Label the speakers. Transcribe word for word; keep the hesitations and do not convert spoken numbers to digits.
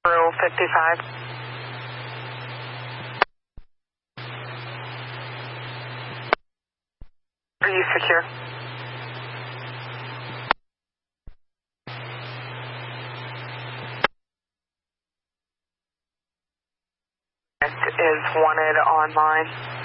Speaker 1: Row fifty-five. Are you secure? Is wanted online.